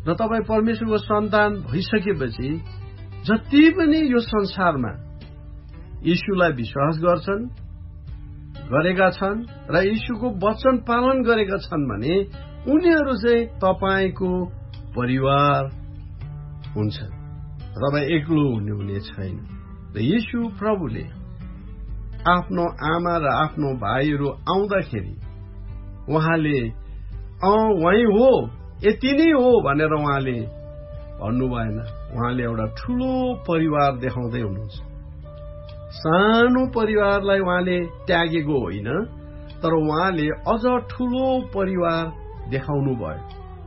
र तपाईँ परमेश्वरको सन्तान भइसकेपछि जति पनि यो संसारमा यीशुलाई विश्वास गरेका छन् र यीशुको वचन पालन गरेका छन् भने उनीहरू चाहिँ तपाईँको परिवार हुन्छ। तपाईँ एक्लो हुने छैन। र यीशु प्रभुले आफ्नो आमा र आफ्नो भाइहरू आउँदाखेरि उहाँले वहीँ हो, यति नै हो भनेर उहाँले भन्नु भएन। उहाँले एउटा ठूलो परिवार देखाउँदै हुनुहुन्छ। सानो परिवारलाई उहाँले त्यागेको होइन, तर उहाँले अझ ठूलो परिवार देखाउनु भयो।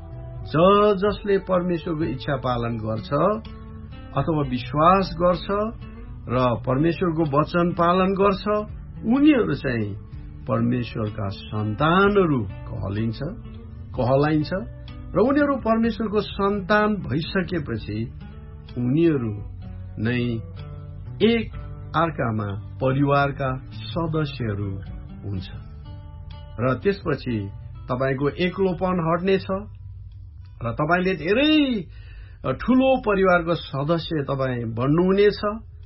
जसले परमेश्वरको इच्छा पालन गर्छ अथवा विश्वास गर्छ र परमेश्वरको वचन पालन गर्छ उनीहरू चाहिँ परमेश्वरका सन्तानहरू कहलाइन्छ र उनीहरू परमेश्वरको सन्तान भइसकेपछि उनीहरू नै एक अर्कामा परिवारका सदस्यहरू हुन्छ र त्यसपछि तपाईको एक्लोपन हट्नेछ र तपाईले धेरै ठूलो परिवारको सदस्य तपाईँ बन्नुहुनेछ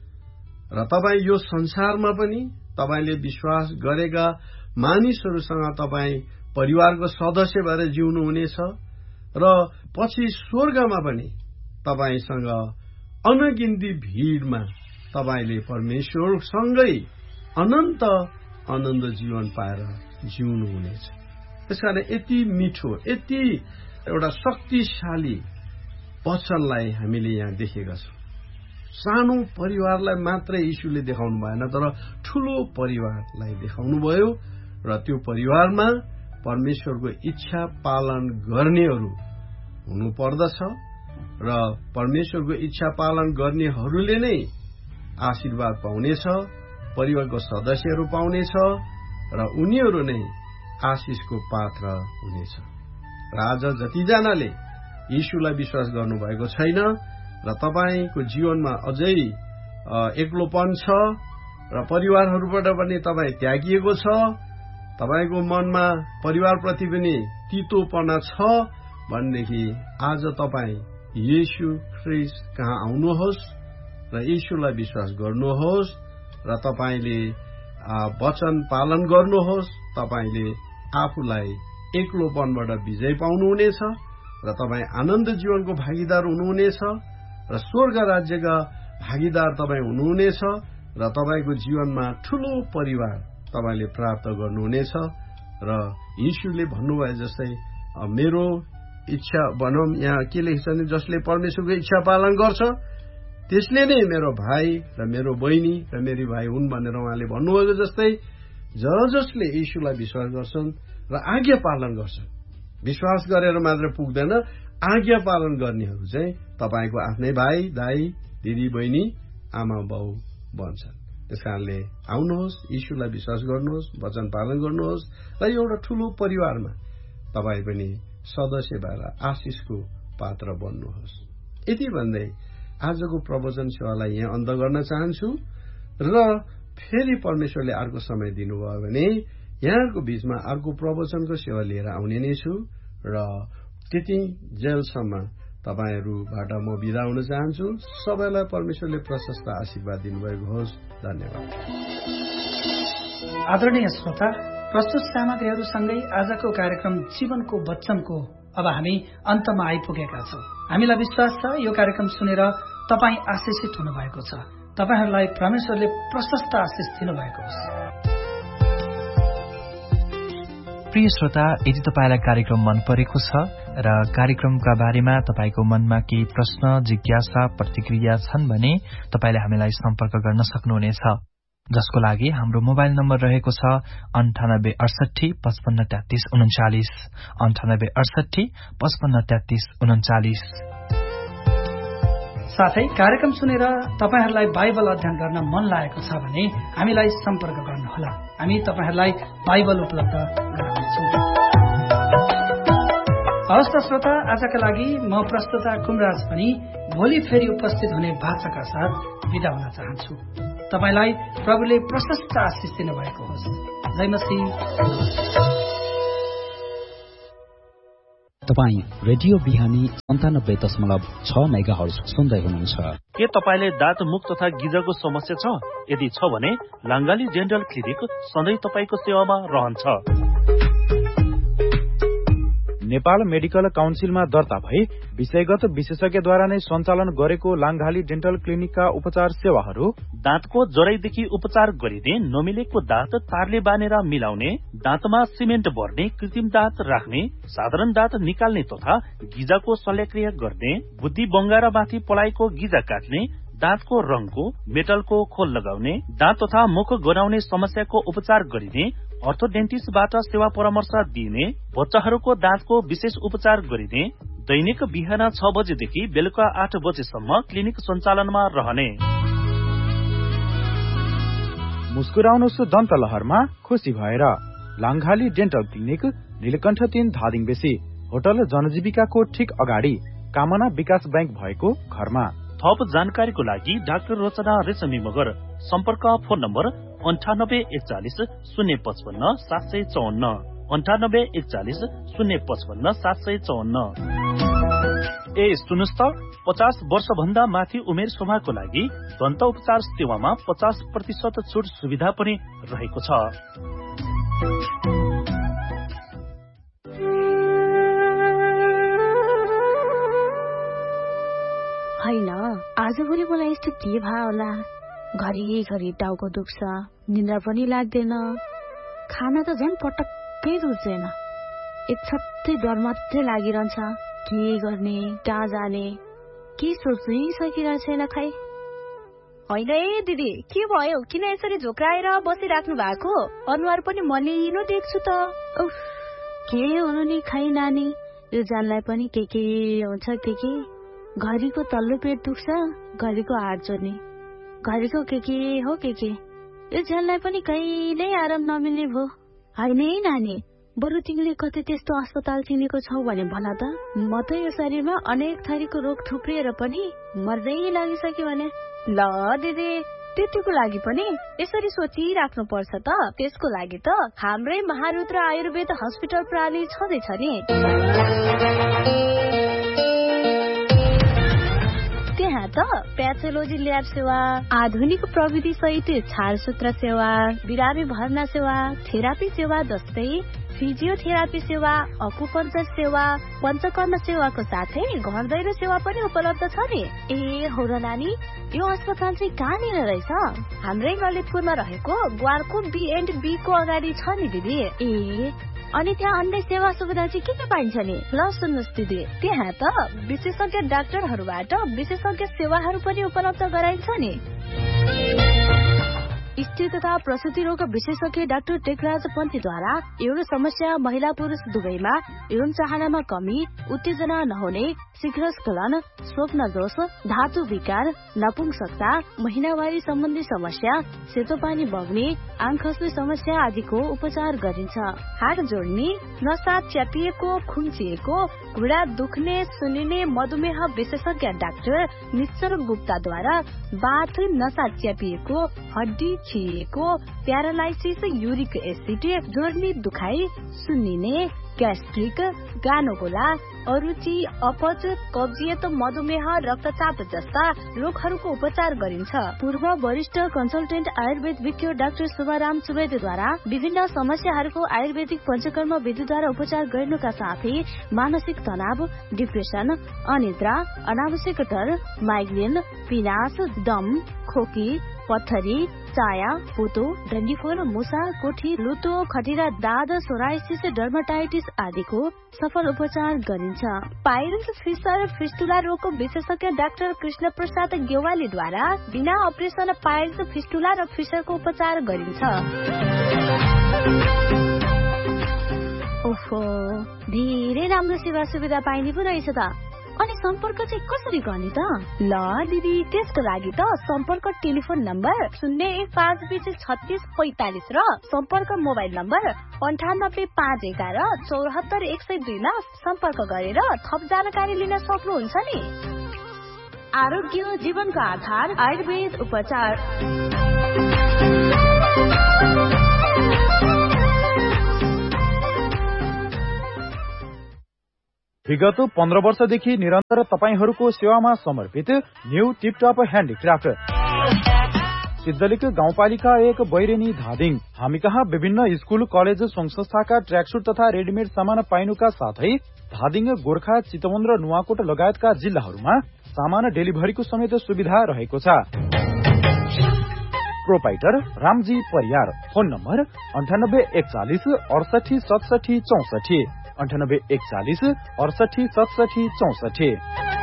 र तपाईँ यो संसारमा पनि तपाईले विश्वास गरेका मानिसहरूसँग तपाईँ परिवारको सदस्य भएर जिउनुहुनेछ र पछि स्वर्गमा पनि तपाईसँग अनगिन्ती भीड़मा तपाईले परमेश्वरसँगै अनन्त आनन्द जीवन पाएर जिउनुहुनेछ। त्यसकारण यति मिठो, यति एउटा शक्तिशाली वचनलाई हामीले यहाँ देखेका छौं। सानो परिवारलाई मात्रै यीशुले देखाउनु भएन, तर ठूलो परिवारलाई देखाउनु भयो र त्यो परिवारमा परमेश्वरको इच्छा पालन गर्नेहरू हुनुपर्दछ र परमेश्वरको इच्छा पालन गर्नेहरूले नै आशीर्वाद पाउनेछ, परिवारको सदस्यहरू पाउनेछ र उनीहरू नै आशीषको पात्र हुनेछ। र आज जतिजनाले यीशुलाई विश्वास गर्नुभएको छैन र तपाईको जीवनमा अझै एक्लोपन छ र परिवारहरूबाट पनि तपाईँ त्यागिएको छ, तपाईको मनमा परिवारप्रति पनि तीतोपना छ भनेदेखि आज तपाईँ येशू ख्रीष्ट कहाँ आउनुहोस् र यीशुलाई विश्वास गर्नुहोस् र तपाईले वचन पालन गर्नुहोस्। तपाईले आफूलाई एक्लोपनबाट विजय पाउनुहुनेछ र तपाईँ आनन्द जीवनको भागीदार हुनुहुनेछ र स्वर्ग राज्यका भागीदार तपाईँ हुनुहुनेछ र तपाईको जीवनमा ठूलो परिवार तपाईले प्राप्त गर्नुहुनेछ र यीशुले भन्नुभए जस्तै मेरो इच्छा भनौं, यहाँ के लेख्छ भने जसले परमेश्वरको इच्छा पालन गर्छ त्यसले नै मेरो भाइ र मेरो बहिनी र मेरी भाइ हुन् भनेर उहाँले भन्नुभएको जस्तै जसले यीशुलाई विश्वास गर्छन् र आज्ञा पालन गर्छन्, विश्वास गरेर मात्र पुग्दैन, आज्ञा पालन गर्नेहरू चाहिँ तपाईको आफ्नै भाइ, दाइ, दिदी, बहिनी, आमा, बाउ बन्छन्। त्यसकारणले आउनुहोस्, यीशुलाई विश्वास गर्नुहोस्, वचन पालन गर्नुहोस् र एउटा ठूलो परिवारमा तपाई पनि सदस्य भएर आशीषको पात्र बन्नुहोस्। यति भन्दै आजको प्रवचन सेवालाई यहाँ अन्त गर्न चाहन्छु र फेरि परमेश्वरले अर्को समय दिनुभयो भने यहाँको बीचमा अर्को प्रवचनको सेवा लिएर आउने नै छु र त्यति जेलसम्म तपाईहरूबाट म बिदा हुन चाहन्छु। सबैलाई परमेश्वरले प्रशस्त आशीर्वाद दिनुभएको होस्। धन्यवाद। आदरणीय श्रोता, प्रस्तुत सामग्रीहरूसँगै आजको कार्यक्रम जीवनको वचनको अब हामी अन्तमा आइपुगेका छौं। हामीलाई विश्वास छ यो कार्यक्रम सुनेर तपाई आशिषित हुनुभएको छ। तपाईहरूलाई परमेश्वरले प्रशस्त आशिष दिनुभएको होस्। प्रिय श्रोता, यदि तपाईलाई कार्यक्रम मन परेको छ र कार्यक्रमका बारेमा तपाईको मनमा केही प्रश्न, जिज्ञासा, प्रतिक्रिया छन् भने तपाईले हामीलाई सम्पर्क गर्न सक्नुहुनेछ, जसको लागि हाम्रो मोबाइल नम्बर रहेको छ 9868 55 33 39 9868 55 33 39। साथै कार्यक्रम सुनेर तपाईहरूलाई बाइबल अध्ययन गर्न मन लागेको छ भने हामीलाई सम्पर्क गर्नुहोला। हामी तपाईहरूलाई बाइबल उपलब्ध गराउँछौं। हवस् त श्रोता, आजका लागि म प्रस्तुता कुमराज पनि भोलि फेरि उपस्थित हुने भाषाका साथ बिदा हुन चाहन्छु। तपाईलाई प्रभुले प्रशस्त आशिष दिनुभएको होस्। जय मसीह। तपाईँ रेडियो बिहानी 97.6 मेगाहर्ज सुन्दै हुनुहुन्छ। के तपाईले दाँत मुख तथा गिजको समस्या छ? यदि छ भने लाङ्गाली डेन्टल क्लिनिक सधैँ तपाईको सेवामा रहन्छ। नेपाल मेडिकल काउन्सिलमा दर्ता भई विषयगत विशेषज्ञद्वारा नै सञ्चालन गरेको लाङ्गाली डेन्टल क्लिनिकका उपचार सेवाहरू दाँतको जराइदेखि उपचार गरिने, नमिलेको दाँत तारले बानेर मिलाउने, दाँतमा सिमेन्ट भर्ने, कृत्रिम दाँत राख्ने, साधारण दाँत निकाल्ने तथा गिजाको शल्यक्रिया गर्ने, बुद्धि बङ्गारामाथि पलाएको गिजा काट्ने, दाँतको रङको, मेटलको खोल लगाउने, दाँत तथा मुख गनाउने समस्याको उपचार गरिने, अर्थोडेन्टिस्टबाट सेवा परामर्श दिइने, बच्चाहरूको दाँतको विशेष उपचार गरिने, दैनिक बिहान 6 बजेदेखि बेलुका 8 बजेसम्म क्लिनिक सञ्चालनमा रहने। मुस्कुराउनुस् दन्त लहरमा खुसी भएर लाङ्गाली डेन्टल क्लिनिक नीलकण्ठ 3 धादिङ बेसी होटल जनजीविकाको ठीक अगाडि कामना विकास बैंक भएको घरमा। थप जानकारीको लागि डाक्टर रचना रेशमी मगर। सम्पर्क फोन नम्बर 9841 055 754 9841 055 754। ए सुन्नुस् त, 50 वर्ष भन्दा माथि उमेर समूहको लागि दन्त उपचार सेवामा 50% छुट सुविधा पनि रहेको छ। हैन, आजभोलि मलाई यस्तो के भयो होला? घरिघरि टाउको दुख्छ, निन्द्रा पनि लाग्दैन, खाना त झन् पटक्कै रुच्दैन, एक छत्तै डर मात्रै लागिरहन्छ। के गर्ने, कहाँ जाने, के सोच्नै सकिरहेको छैन खै। होइन है दिदी, के भयो? किन यसरी झोक्राएर बसिराख्नु भएको? अनुहार पनि मलिनो देख्छु त। के हुनु नि खै नानी, यो जानलाई पनि के हुन्छ के घरिको तल्लो पेट दुख्छ, घरिको हात जोड्ने, घरिको के हो के यो जानलाई पनि कहिल्यै आराम नमिल्ने भो। होइन है नानी, बरु तिमीले कतै त्यस्तो अस्पताल चिनेको छौ भने भन त। म त यो शरीरमा अनेक थरीको रोग थुप्रिएर पनि मर्दै लागिसक्यो भने। ल दिदी, त्यतिको लागि पनि यसरी सोचिराख्नु पर्छ त? त्यसको लागि त हाम्रै महारुद्र आयुर्वेद हस्पिटल प्रणाली छँदैछ नि। त्यहाँ त प्याथोलोजी ल्याब सेवा, आधुनिक प्रविधि सहित छालसूत्र सेवा, बिरामी भर्ना सेवा, थेरापी सेवा जस्तै फिजियोथेरापी सेवा, अकुपञ्चर सेवा, पञ्चकर्म सेवाको साथै घर दैलो सेवा पनि उपलब्ध छ नि। ए हो र नानी, यो अस्पताल चाहिँ कहाँनिर रहेछ? हाम्रै ललितपुरमा रहेको ग्वालको B&B को अगाडि छ नि दिदी। ए, अनि त्यहाँ अन्य सेवा सुविधा चाहिँ के पाइन्छ नि? ल सुन्नुहोस् दिदी, त्यहाँ त विशेषज्ञ डाक्टरहरूबाट विशेषज्ञ सेवाहरू पनि उपलब्ध गराइन्छ नि। स्त्री तथा प्रसुति रोग विशेषज्ञ डाक्टर टेकराज पन्थीद्वारा यौन समस्या महिला पुरुष दुवैमा यौन चाहनामा कमी, उत्तेजना नहुने, शीघ्र स्खलन, स्वप्न दोष, धातु विकार, नपुंसकता, महिनावारी सम्बन्धी समस्या, सेतो पानी बग्ने, आँख खस्ने समस्या आदिको उपचार गरिन्छ। हात जोड्ने, नसा च्यापिएको, खुम्चिएको, घुँडा दुख्ने, सुनिने मधुमेह विशेषज्ञ डाक्टर निश्चल गुप्ताद्वारा बाथ, नसा च्यापिएको, हड्डी छिएको, प्यारालाइसिस, युरिक एसिड, जोर्नी दुखाइ, सुन्निने, ग्यास्ट्रिक, गानोगोला, अरुचि, अपच, कब्जियत, मधुमेह, रक्तचाप जस्ता रोगहरूको उपचार गरिन्छ। पूर्व वरिष्ठ कन्सल्टेन्ट आयुर्वेद विज्ञ डाक्टर शुभाराम सुवेदीद्वारा विभिन्न समस्याहरूको आयुर्वेदिक पञ्चकर्म विधिद्वारा उपचार गर्नुका साथै मानसिक तनाव, डिप्रेसन, अनिद्रा, अनावश्यक डर, माइग्रेन, पिनास, दम, खोकी, पत्थरी, चाया, पोतो, डन्डीफोर, मुसा, कोठी, लुतो, खटिरा, दाद, सोराइसिस, डर्माटाइटिस आदिको सफल उपचार गरिन्छ। पाइल्स, फिसर, फिस्टुला रोगको विशेषज्ञ डाक्टर कृष्ण प्रसाद गेवालीद्वारा बिना अपरेसन पाइल्स, फिस्टुला र फिसरको उपचार गरिन्छ। ओहो, धेरै राम्रो सेवा सुविधा पाइने पो रहेछ त। अनि सम्पर्क चाहिँ कसरी गर्ने त? ल दिदी, त्यसको लागि त सम्पर्क टेलिफोन नम्बर 015203645 र सम्पर्क मोबाइल नम्बर 9851174102 मा सम्पर्क गरेर थप जानकारी लिन सक्नुहुन्छ नि। आरोग्य जीवनको आधार आयुर्वेद उपचार। विगत 15 वर्षदेखि निरन्तर तपाईहरूको सेवामा समर्पित न्यू टिपटप ह्यान्डिक्राफ्ट सिद्धलिक गाउँपालिका 1 बैरेनी धादिङ। हामी कहाँ विभिन्न स्कूल कलेज संघ संस्थाका ट्र्याकसुट तथा रेडिमेड सामान पाइनुका साथै धादिङ, गोर्खा, चितवन र नुवाकोट लगायतका जिल्लाहरूमा सामान डेलिभरीको समेत सुविधा रहेको छ। Proprietor Ramji Pariyar. Phone number 9841 68 67 64 9841 68 67 64।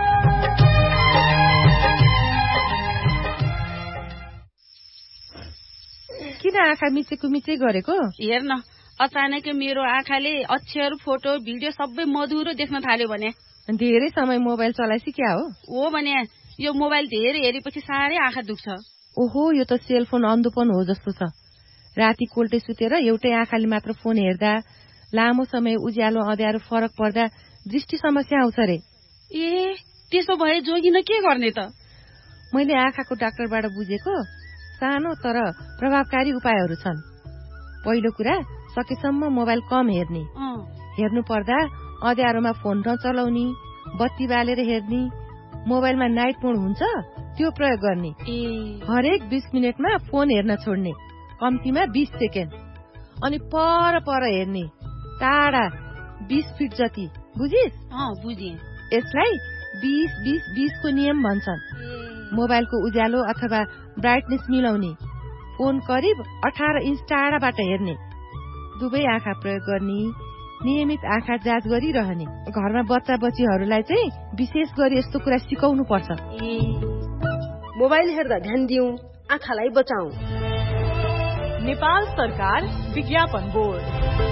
किन आँखा मिचेकुमिचे गरेको? हेर्न, अचानकै मेरो आँखाले अक्षर, फोटो, भिडियो सबै मधुरो देख्न थाल्यो भने। धेरै समय मोबाइल चलाएसी क्या हो भने यो मोबाइल धेरै हेरेपछि साह्रै आँखा दुख्छ। ओहो, यो त सेलफोन अन्धोपन हो जस्तो छ। राति कोल्टे सुतेर एउटै आँखाले मात्र फोन हेर्दा, लामो समय उज्यालो अँध्यारो फरक पर्दा दृष्टि समस्या आउँछ रे। ए, त्यसो भए जोगिन के गर्ने त? मैले आँखाको डाक्टरबाट बुझेको सानो तर प्रभावकारी उपायहरू छन्। पहिलो कुरा, सकेसम्म मोबाइल कम हेर्ने। हेर्नु पर्दा अँध्यारोमा फोन नचलाउने, बत्ती बालेर हेर्ने, मोबाइलमा नाइट मोड हुन्छ त्यो प्रयोग गर्ने। हरेक 20 मिनटमा फोन हेर्न छोड्ने, कम्तीमा 20 सेकेन्ड। अनि पर हेर्ने, टाढा 20 फिट जति। बुझिस? बुझे। यसलाई 20-20-20 को नियम भन्छन्। मोबाइलको उज्यालो अथवा ब्राइटनेस मिलाउने, फोन करिब 18 इन्च टाढाबाट हेर्ने, दुवै आँखा प्रयोग गर्ने, नियमित आँखा जाँच गरिरहने। घरमा बच्चा बच्चीहरूलाई चाहिँ विशेष गरी यस्तो कुरा सिकाउनु पर्छ। मोबाइल हेर्दा ध्यान दिउँ, आँखालाई बचाऊ। नेपाल सरकार विज्ञापन बोर्ड।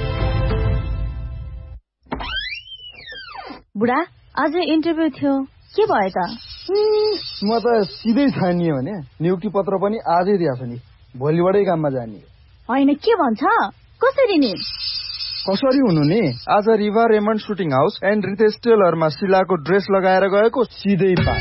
बुढा, आज इन्टरभ्यू थियो, के भयो त? म त सिधै छानियो भने नियुक्ति पत्र पनि आजै दिएको नि, भोलिबाटै काममा जाने। होइन, के भन्छ? कसरी नि? कसरी हुनु नि? आज Riva Raymond shooting house and Ritesh टेलरमा शिलाको dress लगाएर गएको, सिधै पाए।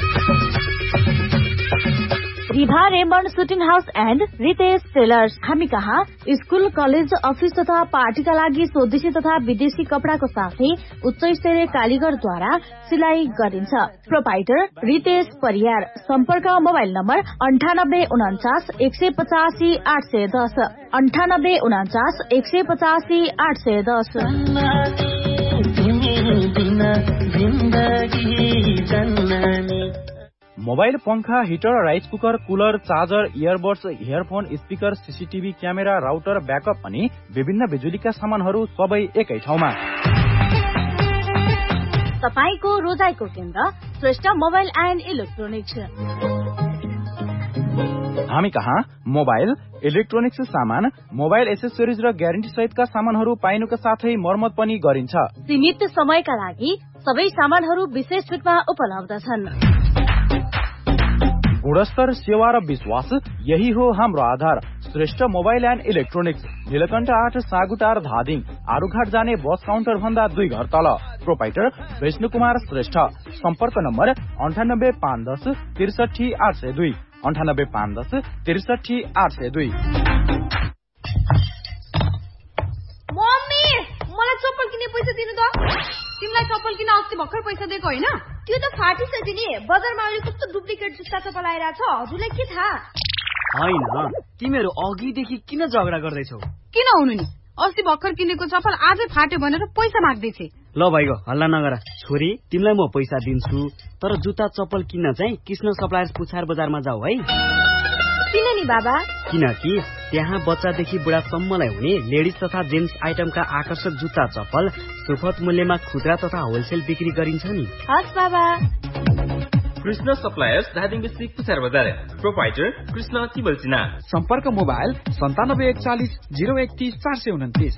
Riva Raymond shooting house and Ritesh tailors. हामी कहाँ स्कूल, कलेज, अफिस तथा पार्टीका लागि स्वदेशी तथा विदेशी कपडाको साथै उच्च स्तरीय कालीगरद्वारा सिलाई गरिन्छ। प्रोपाइटर रितेश परियार। सम्पर्क मोबाइल नम्बर 9849 185 810 9849 185 810। मोबाइल, पंखा, heater, rice cooker, cooler, charger, earbuds, earphone, speaker, CCTV camera, router, backup अनि विभिन्न बिजुलीका सामानहरू सबै एकै ठाउँमा। तपाईको रोजाइको केन्द्र श्रेष्ठ मोबाइल एन्ड इलेक्ट्रोनिक्स। हामी कहाँ मोबाइल, इलेक्ट्रोनिक्स सामान, मोबाइल एसेसरिज र ग्यारेन्टी सहितका सामानहरू पाइनुका साथै मर्मत पनि गरिन्छ। सीमित समयका लागि सबै सामानहरू विशेष छुटमा उपलब्ध छन्। गुणस्तर, सेवा र विश्वास, यही हो हाम्रो आधार। Shrestha mobile and electronics, Neelkanth 8 सागुटार Dhading, Arughat जाने बस काउन्टर भन्दा 2 घर तल। प्रोपाइटर विष्णु कुमार श्रेष्ठ। सम्पर्क नम्बर 9851 63 802 9851 63 802। मम्मी, मलाई चप्पल किन्ने पैसा दिनु त। तिमीलाई चप्पल किन अस्ति भर्खर पैसा दिएको होइन? त्यो त फाटिसक्यो नि। बजारमा अहिले कस्तो डुप्लिकेट जुत्ता चप्पल आइरहेछ, हजुरलाई के थाहा? होइन, तिमीहरू अघिदेखि किन झगडा गर्दैछौ? किन हुनु नि, अस्ति भर्खर किनेको चप्पल आजै फाट्यो भनेर पैसा माग्दैछ। ल भाइको हल्ला नगर। छोरी, तिमीलाई म पैसा दिन्छु, तर जुत्ता चप्पल किन्न चाहिँ कृष्ण सप्लायर्स पुछार बजारमा जाऊ है। किन नि बाबा? किनकि त्यहाँ बच्चादेखि बुढासम्मलाई हुने लेडिज तथा जेन्ट्स आइटमका आकर्षक जुत्ता चप्पल सुपथ मूल्यमा खुद्रा तथा होलसेल बिक्री गरिन्छ नि। हस् बाबा। कृष्ण सप्लायर्स धादिङ डिस्ट्रिक्ट पुछार बजार। प्रोपाइटर कृष्ण तिबलसिना। सम्पर्क मोबाइल 9741 031 429।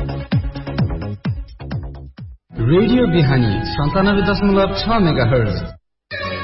रेडियो बिहानी 97.6 मेगाहर्ज।